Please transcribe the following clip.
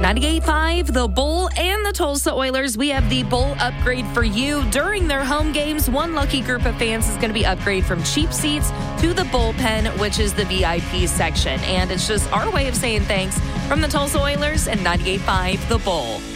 98.5, the Bull and the Tulsa Oilers. We have the Bull upgrade for you. During their home games, one lucky group of fans is going to be upgraded from cheap seats to the bullpen, which is the VIP section. And it's just our way of saying thanks from the Tulsa Oilers and 98.5, the Bull.